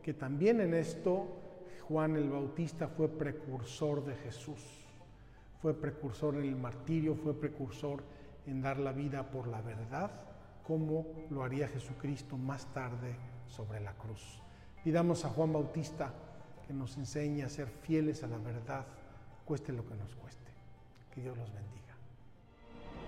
que también en esto Juan el Bautista fue precursor de Jesús, fue precursor en el martirio, fue precursor en dar la vida por la verdad, como lo haría Jesucristo más tarde sobre la cruz. Pidamos a Juan Bautista que nos enseñe a ser fieles a la verdad, cueste lo que nos cueste. Que Dios los bendiga.